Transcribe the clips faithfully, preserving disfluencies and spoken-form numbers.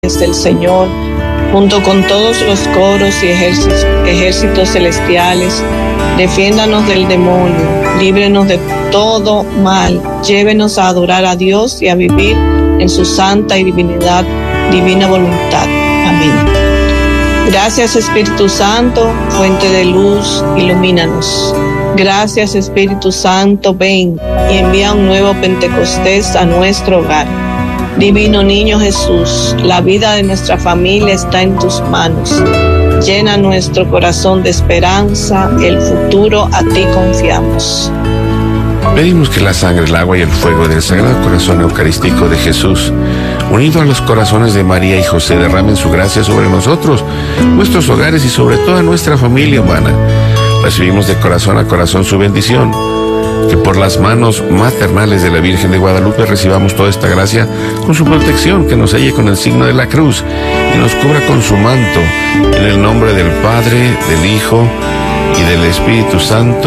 del Señor, junto con todos los coros y ejércitos, ejércitos celestiales. Defiéndanos del demonio, líbrenos de todo mal, llévenos a adorar a Dios y a vivir en su santa y divinidad, divina voluntad. Amén. Gracias, Espíritu Santo, fuente de luz, ilumínanos. Gracias, Espíritu Santo, ven y envía un nuevo Pentecostés a nuestro hogar. Divino Niño Jesús, la vida de nuestra familia está en tus manos. Llena nuestro corazón de esperanza, el futuro a ti confiamos. Pedimos que la sangre, el agua y el fuego del Sagrado Corazón Eucarístico de Jesús, unido a los corazones de María y José, derramen su gracia sobre nosotros, nuestros hogares y sobre toda nuestra familia humana. Recibimos de corazón a corazón su bendición. Que por las manos maternales de la Virgen de Guadalupe recibamos toda esta gracia con su protección, que nos selle con el signo de la cruz y nos cubra con su manto, en el nombre del Padre, del Hijo y del Espíritu Santo.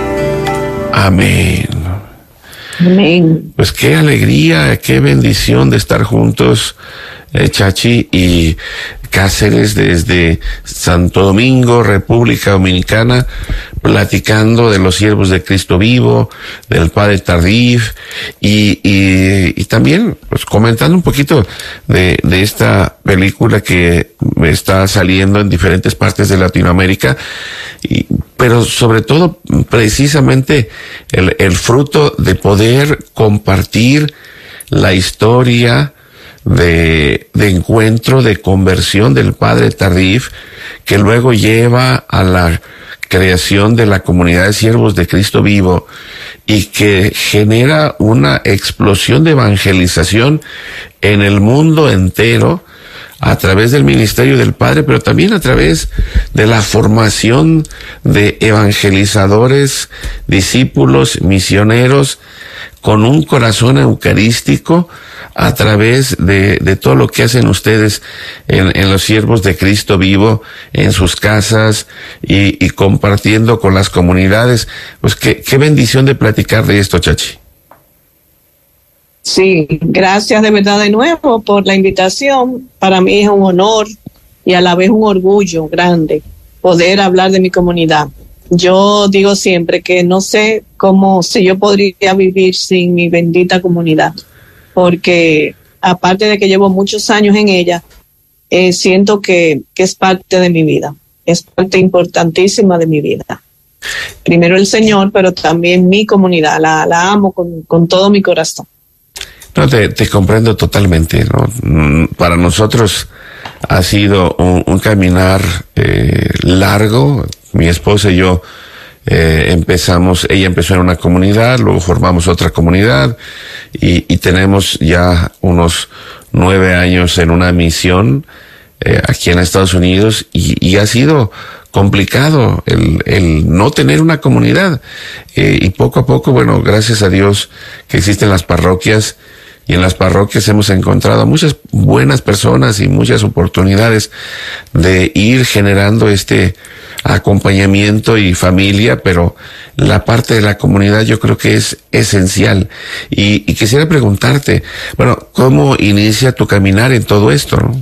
Amén. Amén. Pues qué alegría, qué bendición de estar juntos, eh, Chachi y Cáceres, desde Santo Domingo, República Dominicana, platicando de los siervos de Cristo vivo, del Padre Tardif, y, y, y también pues comentando un poquito de, de esta película que está saliendo en diferentes partes de Latinoamérica, y, pero sobre todo precisamente el, el fruto de poder compartir la historia de, de encuentro, de conversión del Padre Tardif, que luego lleva a la creación de la comunidad de siervos de Cristo vivo y que genera una explosión de evangelización en el mundo entero a través del ministerio del Padre, pero también a través de la formación de evangelizadores, discípulos, misioneros, con un corazón eucarístico, a través de, de todo lo que hacen ustedes en, en los siervos de Cristo vivo, en sus casas y, y compartiendo con las comunidades. Pues qué, qué bendición de platicar de esto, Chachi. Sí, gracias de verdad de nuevo por la invitación. Para mí es un honor y a la vez un orgullo grande poder hablar de mi comunidad. Yo digo siempre que no sé cómo, si yo podría vivir sin mi bendita comunidad, porque aparte de que llevo muchos años en ella, eh, siento que, que es parte de mi vida, es parte importantísima de mi vida. Primero el Señor, pero también mi comunidad, la, la amo con, con todo mi corazón. No, te, te comprendo totalmente, ¿no? Para nosotros ha sido un, un caminar eh, largo. Mi esposa y yo eh, empezamos, ella empezó en una comunidad, luego formamos otra comunidad y, y tenemos ya unos nueve años en una misión eh, aquí en Estados Unidos y, y ha sido complicado el, el no tener una comunidad eh, y poco a poco, bueno, gracias a Dios que existen las parroquias. Y en las parroquias hemos encontrado muchas buenas personas y muchas oportunidades de ir generando este acompañamiento y familia, pero la parte de la comunidad yo creo que es esencial. Y, y quisiera preguntarte, bueno, ¿cómo inicia tu caminar en todo esto, no?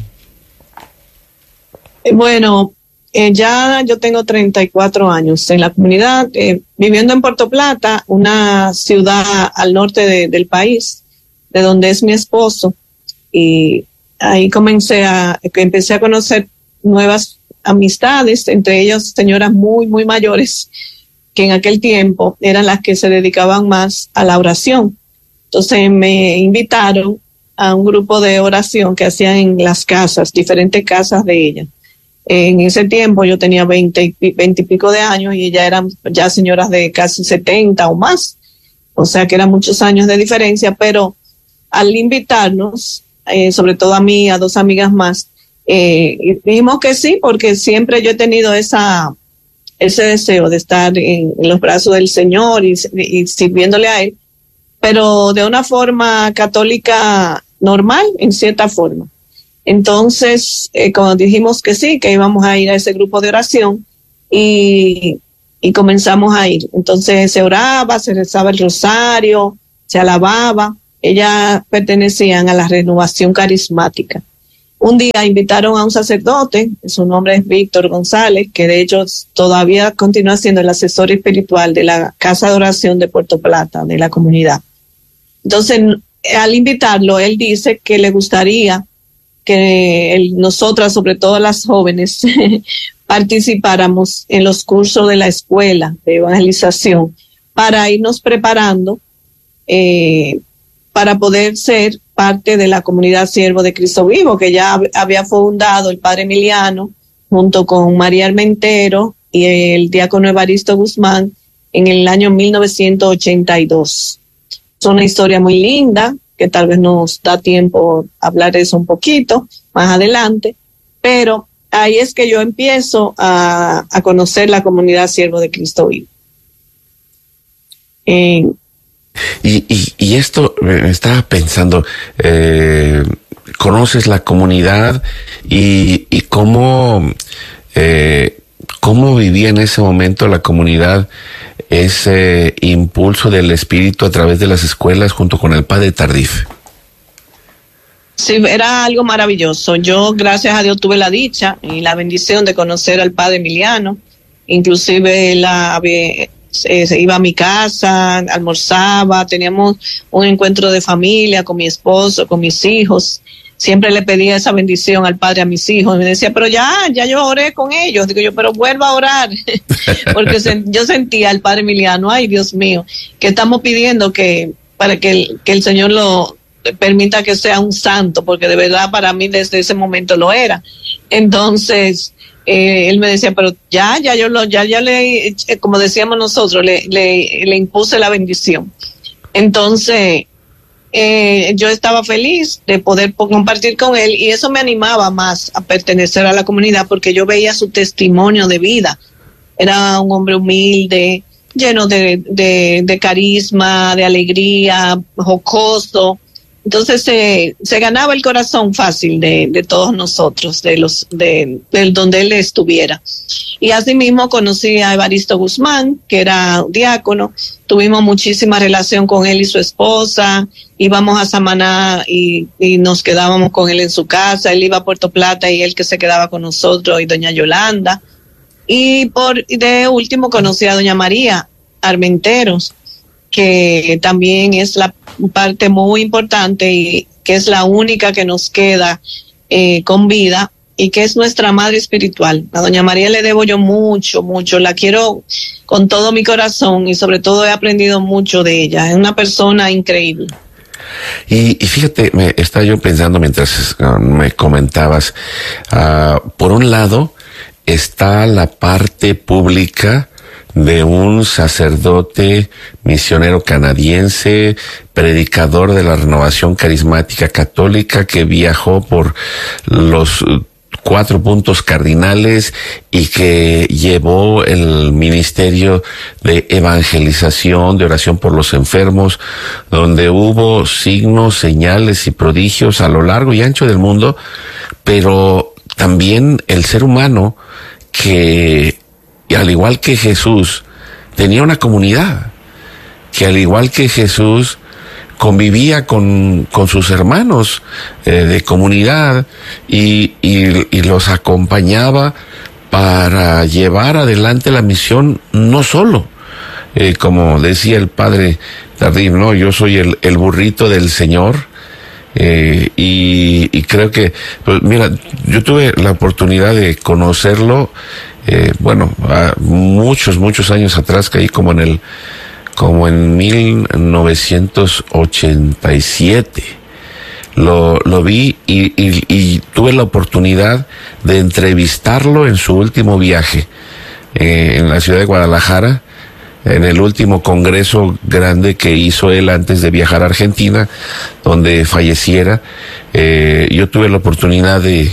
Bueno, eh, ya yo tengo treinta y cuatro años en la comunidad, eh, viviendo en Puerto Plata, una ciudad al norte de, del país, de donde es mi esposo, y ahí comencé a, empecé a conocer nuevas amistades, entre ellas señoras muy, muy mayores, que en aquel tiempo eran las que se dedicaban más a la oración. Entonces me invitaron a un grupo de oración que hacían en las casas, diferentes casas de ellas. En ese tiempo yo tenía veinte, veinte y pico de años y ellas eran ya señoras de casi setenta o más, o sea que eran muchos años de diferencia, pero al invitarnos, eh, sobre todo a mí, a dos amigas más, eh, dijimos que sí, porque siempre yo he tenido esa, ese deseo de estar en, en los brazos del Señor y, y sirviéndole a Él, pero de una forma católica normal, en cierta forma. Entonces, eh, cuando dijimos que sí, que íbamos a ir a ese grupo de oración y, y comenzamos a ir. Entonces se oraba, se rezaba el rosario, se alababa. Ellas pertenecían a la Renovación Carismática. un día invitaron a un sacerdote, su nombre es Víctor González, que de hecho todavía continúa siendo el asesor espiritual de la Casa de Oración de Puerto Plata, de la comunidad. Entonces, al invitarlo, él dice que le gustaría que él, nosotras, sobre todo las jóvenes, participáramos en los cursos de la escuela de evangelización para irnos preparando eh, para poder ser parte de la comunidad Siervo de Cristo Vivo, que ya había fundado el padre Emiliano junto con María Armentero y el diácono Evaristo Guzmán en el año mil novecientos ochenta y dos. Es una historia muy linda, que tal vez nos da tiempo hablar de eso un poquito más adelante, pero ahí es que yo empiezo a, a conocer la comunidad Siervo de Cristo Vivo. Eh, y, y, y esto, me estaba pensando, eh, conoces la comunidad y, y cómo, eh, cómo vivía en ese momento la comunidad ese impulso del espíritu a través de las escuelas junto con el padre Tardif. Sí, era algo maravilloso. Yo, gracias a Dios, tuve la dicha y la bendición de conocer al padre Emiliano. Inclusive la, eh, se iba a mi casa, almorzaba, teníamos un encuentro de familia con mi esposo, con mis hijos. Siempre le pedía esa bendición al padre a mis hijos. Me decía, pero ya, ya yo oré con ellos. Digo yo, pero vuelva a orar. Porque se, yo sentía al padre Emiliano, ay Dios mío, que estamos pidiendo que para que el, que el Señor lo permita que sea un santo, porque de verdad para mí desde ese momento lo era. Entonces, eh, él me decía, pero ya, ya yo lo, ya, ya le, como decíamos nosotros, le, le, le impuse la bendición. Entonces, Eh, yo estaba feliz de poder compartir con él y eso me animaba más a pertenecer a la comunidad porque yo veía su testimonio de vida. Era un hombre humilde, lleno de, de, de carisma, de alegría, jocoso. Entonces se, se ganaba el corazón fácil de, de todos nosotros, de los de, de donde él estuviera. Y asimismo conocí a Evaristo Guzmán, que era diácono. Tuvimos muchísima relación con él y su esposa. Íbamos a Samaná y, y nos quedábamos con él en su casa. Él iba a Puerto Plata y él que se quedaba con nosotros y doña Yolanda. Y por de último conocí a doña María Armenteros, que también es la parte muy importante y que es la única que nos queda eh, con vida y que es nuestra madre espiritual. A doña María le debo yo mucho, mucho, la quiero con todo mi corazón y sobre todo he aprendido mucho de ella. Es una persona increíble. Y, y fíjate, me estaba yo pensando mientras uh, me comentabas, uh, por un lado está la parte pública de un sacerdote misionero canadiense, predicador de la Renovación Carismática Católica, que viajó por los cuatro puntos cardinales y que llevó el ministerio de evangelización, de oración por los enfermos, donde hubo signos, señales y prodigios a lo largo y ancho del mundo, pero también el ser humano que, al igual que Jesús, tenía una comunidad, que al igual que Jesús convivía con, con sus hermanos eh, de comunidad y, y, y los acompañaba para llevar adelante la misión, no solo, eh, como decía el padre Tardif, no, yo soy el, el burrito del Señor, eh, y, y creo que, pues mira, yo tuve la oportunidad de conocerlo, eh, bueno, a muchos, muchos años atrás, caí como en el como en mil novecientos ochenta y siete. Lo, lo vi y, y, y tuve la oportunidad de entrevistarlo en su último viaje eh, en la ciudad de Guadalajara, en el último congreso grande que hizo él antes de viajar a Argentina, donde falleciera. Eh, yo tuve la oportunidad de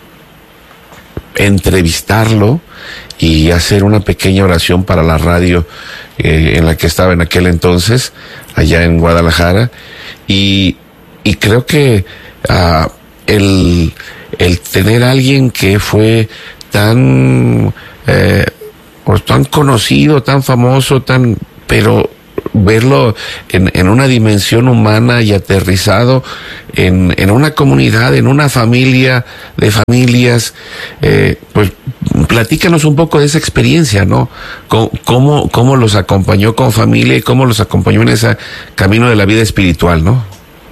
entrevistarlo y hacer una pequeña oración para la radio eh, en la que estaba en aquel entonces, allá en Guadalajara, y, y creo que uh, el, el tener a alguien que fue tan, eh, tan conocido, tan famoso, tan, pero verlo en, en una dimensión humana y aterrizado en, en una comunidad, en una familia de familias. Eh, pues platícanos un poco de esa experiencia, ¿no? ¿Cómo, cómo los acompañó con familia y cómo los acompañó en ese camino de la vida espiritual, ¿no?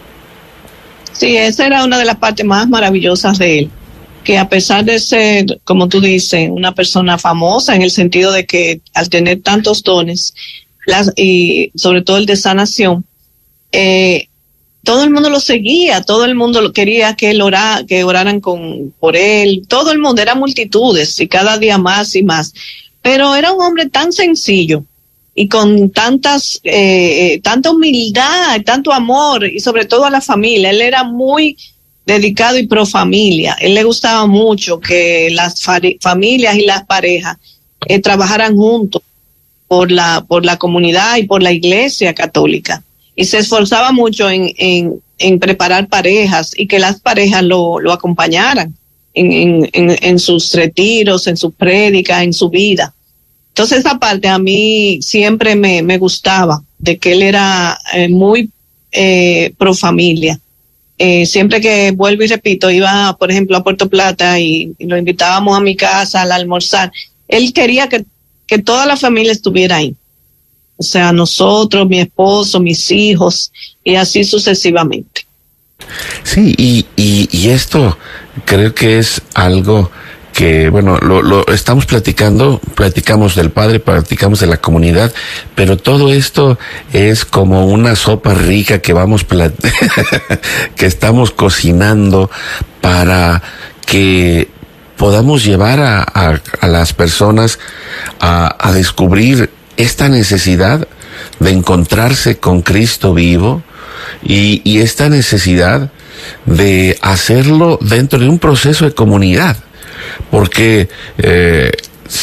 Sí, esa era una de las partes más maravillosas de él, que a pesar de ser, como tú dices, una persona famosa en el sentido de que al tener tantos dones, las, y sobre todo el de sanación, eh, todo el mundo lo seguía, todo el mundo lo quería que él ora, que oraran con, por él, todo el mundo, eran multitudes y cada día más y más. Pero era un hombre tan sencillo y con tantas, eh, tanta humildad, tanto amor y sobre todo a la familia. Él era muy dedicado y pro familia. Él le gustaba mucho que las familias y las parejas eh, trabajaran juntos por la, por la comunidad y por la iglesia católica. Y se esforzaba mucho en, en, en preparar parejas y que las parejas lo, lo acompañaran en, en, en, en sus retiros, en sus prédicas, en su vida. Entonces esa parte a mí siempre me, me gustaba, de que él era eh, muy eh, pro familia. Eh, siempre que vuelvo y repito, iba por ejemplo a Puerto Plata y, y lo invitábamos a mi casa al almorzar. Él quería que, que toda la familia estuviera ahí. O sea, nosotros, mi esposo, mis hijos, y así sucesivamente. Sí, y, y, y esto creo que es algo que, bueno, lo, lo estamos platicando, platicamos del Padre, platicamos de la comunidad, pero todo esto es como una sopa rica que vamos, plat- que estamos cocinando para que podamos llevar a, a, a las personas a, a descubrir esta necesidad de encontrarse con Cristo vivo y, y esta necesidad de hacerlo dentro de un proceso de comunidad, porque eh,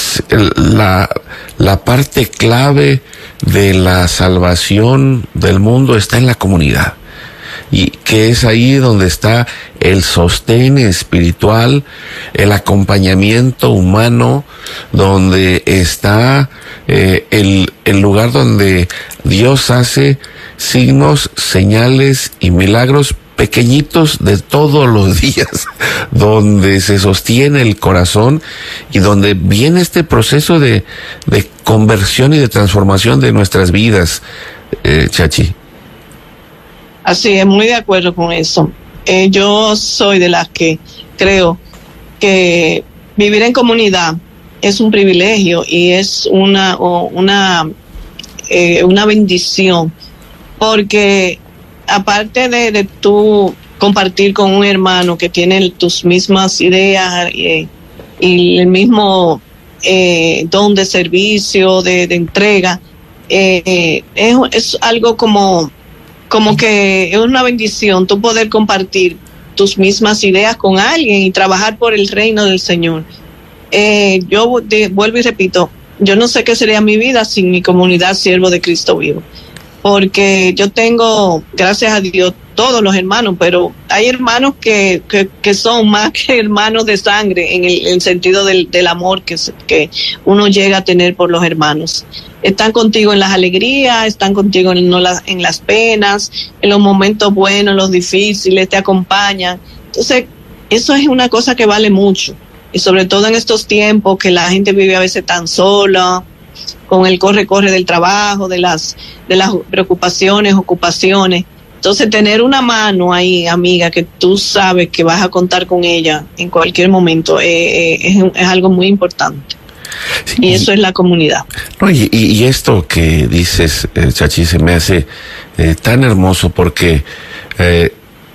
la, la parte clave de la salvación del mundo está en la comunidad, y que es ahí donde está el sostén espiritual, el acompañamiento humano, donde está eh, el, el lugar donde Dios hace signos, señales y milagros pequeñitos de todos los días, donde se sostiene el corazón y donde viene este proceso de, de conversión y de transformación de nuestras vidas, eh, Chachi. Así es, muy de acuerdo con eso. Eh, yo soy de las que creo que vivir en comunidad es un privilegio y es una, una, eh, una bendición, porque aparte de, de tú compartir con un hermano que tiene tus mismas ideas y, y el mismo eh, don de servicio, de, de entrega, eh, es, es algo como, como que es una bendición tú poder compartir tus mismas ideas con alguien y trabajar por el reino del Señor. Eh, yo de, vuelvo y repito, yo no sé qué sería mi vida sin mi comunidad Siervo de Cristo Vivo, porque yo tengo, gracias a Dios, todos los hermanos, pero hay hermanos que, que, que son más que hermanos de sangre en el, en el sentido del, del amor que, que uno llega a tener por los hermanos. Están contigo en las alegrías, están contigo en, no la, en las penas, en los momentos buenos, en los difíciles, te acompañan. Entonces, eso es una cosa que vale mucho. Y sobre todo en estos tiempos que la gente vive a veces tan sola, con el corre-corre del trabajo, de las, de las preocupaciones, ocupaciones. Entonces, tener una mano ahí, amiga, que tú sabes que vas a contar con ella en cualquier momento, eh, eh, es, es algo muy importante. Sí, y eso es la comunidad. No, y, y esto que dices, eh, Chachi, se me hace eh, tan hermoso porque eh,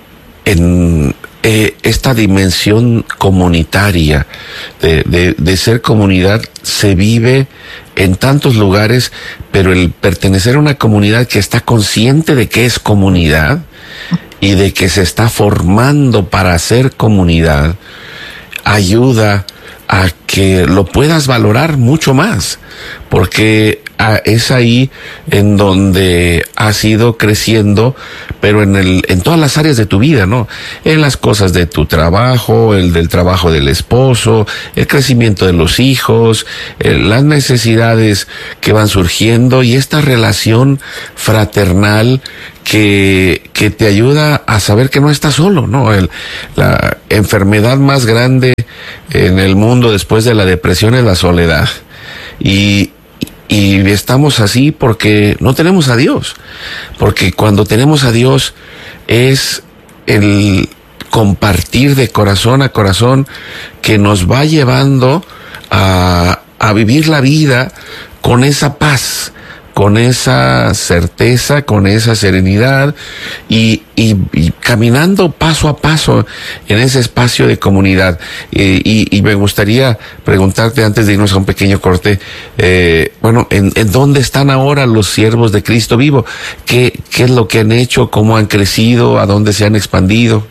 en eh, esta dimensión comunitaria de, de, de ser comunidad se vive en tantos lugares, pero el pertenecer a una comunidad que está consciente de que es comunidad y de que se está formando para ser comunidad, ayuda a que lo puedas valorar mucho más, porque ah, es ahí en donde has ido creciendo, pero en el, en todas las áreas de tu vida, ¿no? En las cosas de tu trabajo, el del trabajo del esposo, el crecimiento de los hijos, eh, las necesidades que van surgiendo y esta relación fraternal que, que te ayuda a saber que no estás solo, ¿no? El, la enfermedad más grande en el mundo después de la depresión es la soledad. Y, y estamos así porque no tenemos a Dios. Porque cuando tenemos a Dios es el compartir de corazón a corazón que nos va llevando a, a vivir la vida con esa paz, con esa certeza, con esa serenidad y, y, y caminando paso a paso en ese espacio de comunidad. Eh, y, y me gustaría preguntarte antes de irnos a un pequeño corte, eh, bueno, ¿en, en dónde están ahora los siervos de Cristo vivo? ¿Qué, qué es lo que han hecho? ¿Cómo han crecido? ¿A dónde se han expandido?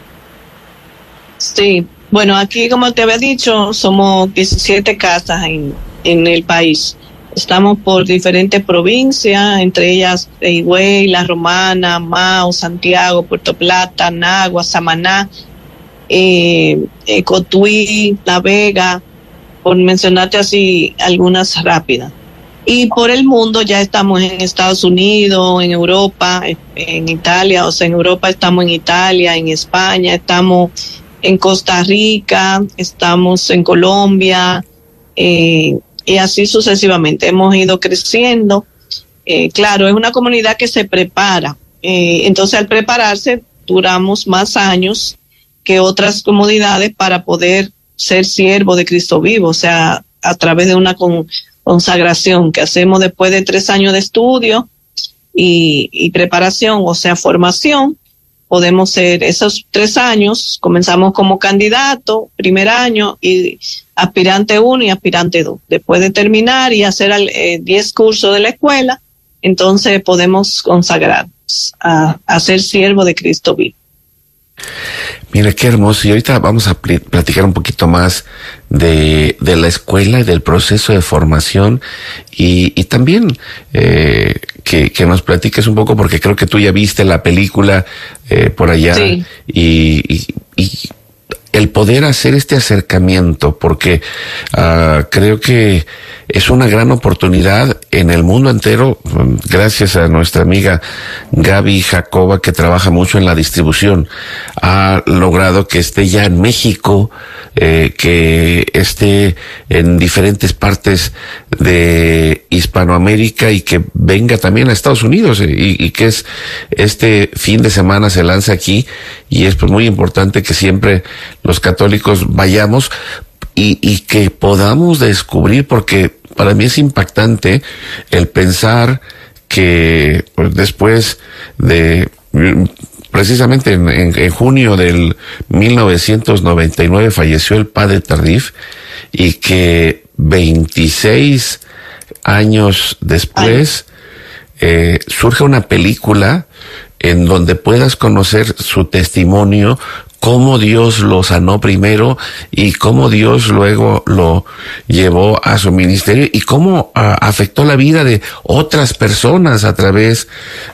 Sí, bueno, aquí como te había dicho, somos diecisiete casas en, en el país. Estamos por diferentes provincias, entre ellas Higüey, La Romana, Mao, Santiago, Puerto Plata, Nagua, Samaná, eh, eh, Cotuí, La Vega, por mencionarte así algunas rápidas. Y por el mundo ya estamos en Estados Unidos, en Europa, en Italia, o sea, en Europa estamos en Italia, en España, estamos en Costa Rica, estamos en Colombia, eh, y así sucesivamente. Hemos ido creciendo. Eh, claro, es una comunidad que se prepara. Eh, entonces, al prepararse, duramos más años que otras comunidades para poder ser siervo de Cristo vivo, o sea, a través de una con, consagración que hacemos después de tres años de estudio y, y preparación, o sea, formación. Podemos ser esos tres años, comenzamos como candidato, primer año, y aspirante uno y aspirante dos. Después de terminar y hacer eh, diez cursos de la escuela, entonces podemos consagrarnos a, a ser siervo de Cristo vivo. Mira qué hermoso. Y ahorita vamos a pl- platicar un poquito más de, de la escuela y del proceso de formación y, y también eh, que, que nos platiques un poco, porque creo que tú ya viste la película eh, por allá. Sí. y, y, y el poder hacer este acercamiento, porque uh, creo que es una gran oportunidad en el mundo entero, gracias a nuestra amiga Gaby Jacoba, que trabaja mucho en la distribución, ha logrado que esté ya en México, eh, que esté en diferentes partes de Hispanoamérica y que venga también a Estados Unidos, y, y que es este fin de semana se lanza aquí, y es pues muy importante que siempre los católicos vayamos y, y que podamos descubrir, porque para mí es impactante el pensar que pues, después de precisamente en, en, en junio del mil novecientos noventa y nueve falleció el padre Tardif, y que veintiséis años después eh, surge una película en donde puedas conocer su testimonio, cómo Dios lo sanó primero y cómo Dios luego lo llevó a su ministerio y cómo uh, afectó la vida de otras personas a través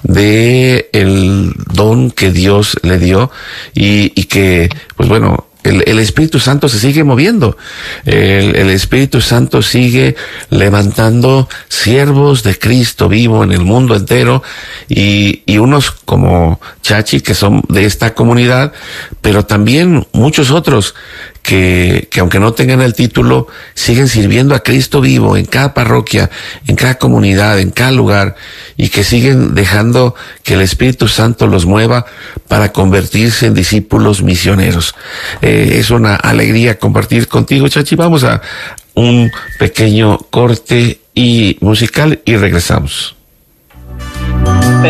de el don que Dios le dio, y, y que, pues bueno, El, el Espíritu Santo se sigue moviendo. El, el Espíritu Santo sigue levantando siervos de Cristo vivo en el mundo entero, y, y unos como Chachi, que son de esta comunidad, pero también muchos otros que, que aunque no tengan el título, siguen sirviendo a Cristo vivo en cada parroquia, en cada comunidad, en cada lugar, y que siguen dejando que el Espíritu Santo los mueva para convertirse en discípulos misioneros. Eh, es una alegría compartir contigo, Chachi. Vamos a un pequeño corte y musical y regresamos.